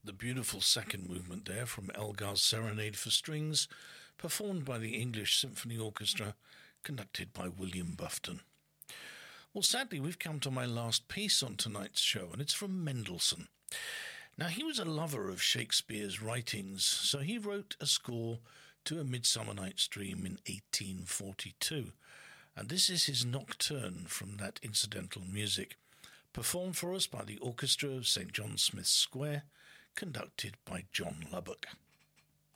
The beautiful second movement there from Elgar's Serenade for Strings, performed by the English Symphony Orchestra, conducted by William Bufton. Well, sadly, we've come to my last piece on tonight's show, and it's from Mendelssohn. Now, he was a lover of Shakespeare's writings, so he wrote a score to A Midsummer Night's Dream in 1842, and this is his nocturne from that incidental music, performed for us by the Orchestra of St. John Smith's Square, conducted by John Lubbock.